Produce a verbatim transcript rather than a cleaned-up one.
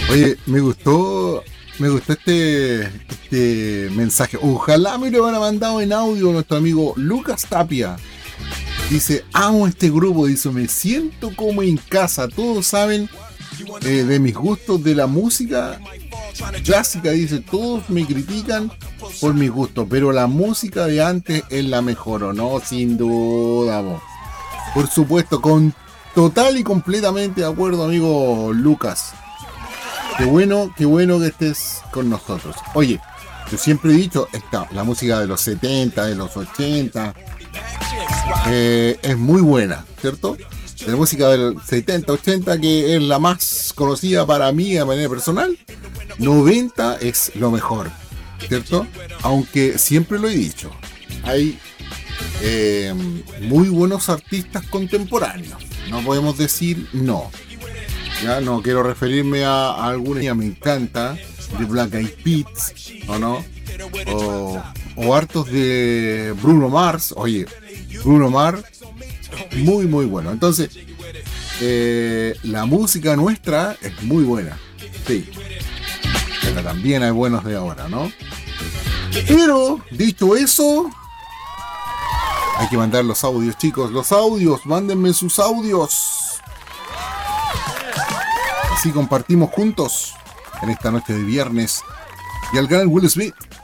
Oye, me gustó, me gustó este, este mensaje. Ojalá me lo hubieran mandado en audio nuestro amigo Lucas Tapia. Dice, amo este grupo, dice, me siento como en casa. Todos saben eh, de mis gustos de la música clásica, dice, todos me critican por mis gustos, pero la música de antes es la mejor, ¿o no? Sin duda, vos. Por supuesto, con total y completamente de acuerdo, amigo Lucas. Qué bueno, qué bueno que estés con nosotros. Oye, yo siempre he dicho, esta, la música de los setenta, de los ochenta, eh, es muy buena, ¿cierto? La música del setenta, ochenta, que es la más conocida para mí de manera personal, noventa es lo mejor, ¿cierto? Aunque siempre lo he dicho, hay eh, muy buenos artistas contemporáneos, no podemos decir no. Ya no quiero referirme a, a alguna que me encanta, de Black Eyed Peas, ¿o no? O, o hartos de Bruno Mars. Oye, Bruno Mars, muy muy bueno. Entonces, eh, la música nuestra es muy buena, sí. Pero también hay buenos de ahora, ¿no? Pero, dicho eso, hay que mandar los audios, chicos. Los audios, mándenme sus audios. Así compartimos juntos en esta noche de viernes. Y al gran Will Smith.